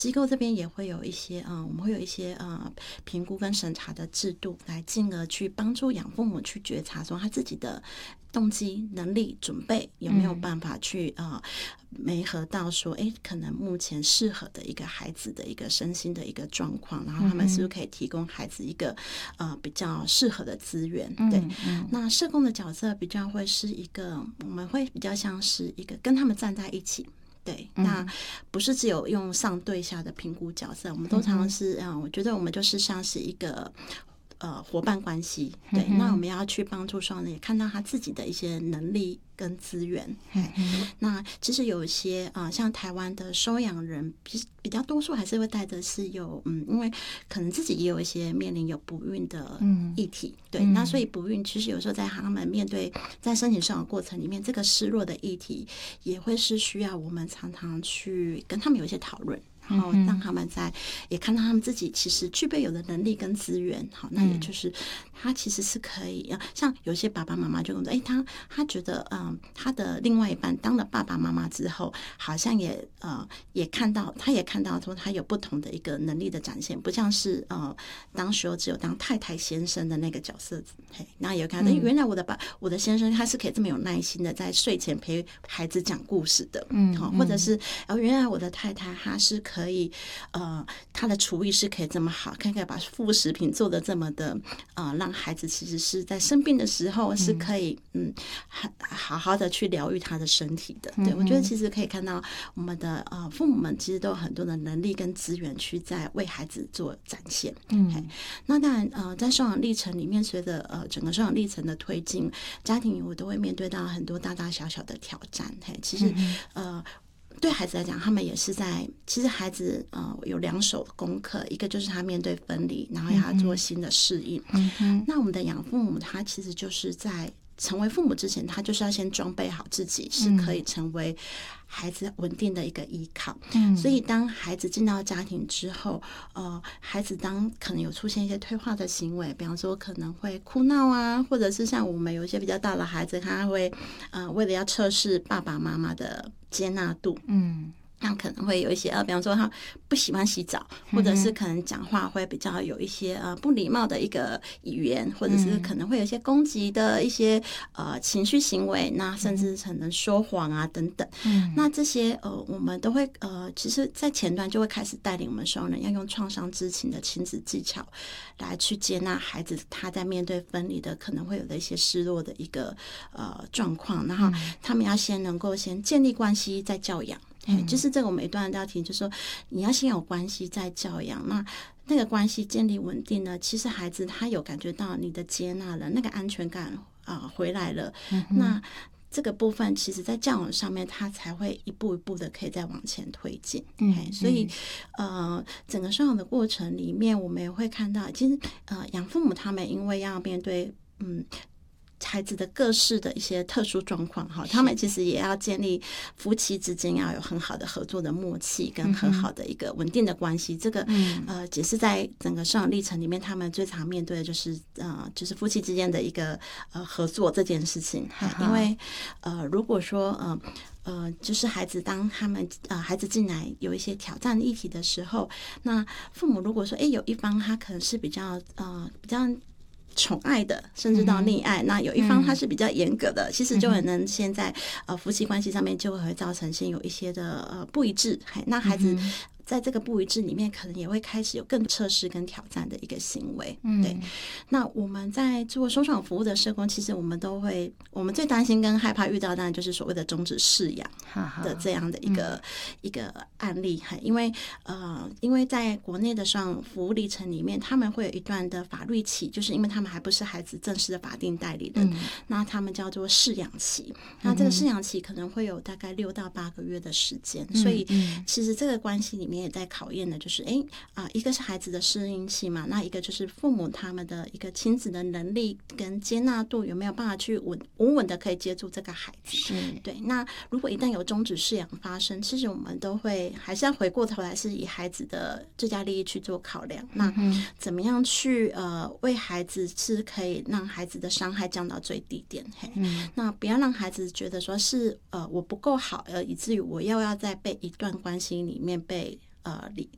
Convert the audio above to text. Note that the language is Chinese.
机构这边也会有一些我们会有一些评估跟审查的制度，来进而去帮助养父母去觉察说他自己的动机、能力、准备有没有办法去媒合到说，可能目前适合的一个孩子的一个身心的一个状况，然后他们是不是可以提供孩子一个比较适合的资源？对，那社工的角色比较会是一个，我们会比较像是一个跟他们站在一起。对，那不是只有用上对下的评估角色，我们都常常是我觉得我们就是像是一个伙伴关系。对，那我们要去帮助双人也看到他自己的一些能力跟资源。那其实有一些像台湾的收养人比较多数还是会带着是有因为可能自己也有一些面临有不孕的议题。对，那所以不孕其实有时候在他们面对在申请收养过程里面，这个失落的议题也会是需要我们常常去跟他们有一些讨论，然后让他们也看到他们自己其实具备有的能力跟资源。好，那也就是他其实是可以像有些爸爸妈妈就跟我说，他觉得他的另外一半当了爸爸妈妈之后，好像也看到说他有不同的一个能力的展现，不像是当时候只有当太太先生的那个角色。那也有看到原来我的先生他是可以这么有耐心的在睡前陪孩子讲故事的。或者是原来我的太太她是可以她的厨艺是可以这么好，可以把副食品做的这么的让孩子其实是在生病的时候是可以好好的去疗愈他的身体的。对，我觉得其实可以看到我们的父母们其实都有很多的能力跟资源去在为孩子做展现。那当然在收养历程里面，随着整个收养历程的推进，家庭我都会面对到很多大大小小的挑战。其实对孩子来讲，他们也是其实孩子有2手功课，一个就是他面对分离，然后要做新的适应。那我们的养父母他其实就是在成为父母之前，他就是要先装备好自己是可以成为孩子稳定的一个依靠。所以当孩子进到家庭之后，孩子当可能有出现一些退化的行为，比方说可能会哭闹啊，或者是像我们有一些比较大的孩子，他会为了要测试爸爸妈妈的接纳度，那可能会有一些比方说他不喜欢洗澡，或者是可能讲话会比较有一些不礼貌的一个语言，或者是可能会有一些攻击的一些情绪行为，那甚至可能说谎啊等等。那这些我们都会其实在前段就会开始带领我们双人要用创伤知情的亲子技巧来去接纳孩子他在面对分离的可能会有的一些失落的一个状况，然后他们要能够先建立关系再教养。就是这个我们一段要提，就是说你要先有关系再教养，那个关系建立稳定呢，其实孩子他有感觉到你的接纳了，那个安全感回来了，那这个部分其实在教养上面他才会一步一步的可以再往前推进。所以整个收养的过程里面，我们也会看到其实养父母他们因为要面对孩子的各式的一些特殊状况，他们其实也要建立夫妻之间要有很好的合作的默契跟很好的一个稳定的关系。这个也是在整个收养历程里面他们最常面对的就是夫妻之间的一个合作这件事情。因为如果说就是当他们孩子进来有一些挑战议题的时候，那父母如果说有一方他可能是比较宠爱的，甚至到溺爱，那有一方他是比较严格的，其实就很能现在夫妻关系上面就会造成先有一些的不一致。那孩子在这个不一致里面，可能也会开始有更测试跟挑战的一个行为。对，那我们在做收养服务的社工，其实我们最担心跟害怕遇到，当然就是所谓的终止饲养的这样的一个案例。因为在国内的收养服务历程里面，他们会有一段的法律期，就是因为他们还不是孩子正式的法定代理人，那他们叫做饲养期。那这个饲养期可能会有大概6到8个月的时间，所以其实这个关系里面也在考验的就是一个是孩子的适应期嘛，那一个就是父母他们的一个亲子的能力跟接纳度有没有办法去稳稳的可以接住这个孩子。对，那如果一旦有终止饲养发生，其实我们都会还是要回过头来是以孩子的最佳利益去做考量，那怎么样去为孩子是可以让孩子的伤害降到最低点。那不要让孩子觉得说是我不够好以至于我要在被一段关系里面被